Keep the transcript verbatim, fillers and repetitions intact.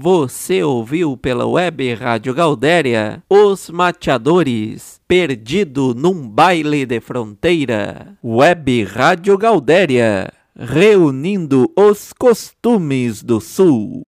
Você ouviu pela Web Rádio Gaudéria Os Mateadores, Perdido num Baile de Fronteira. Web Rádio Gaudéria, reunindo os costumes do Sul.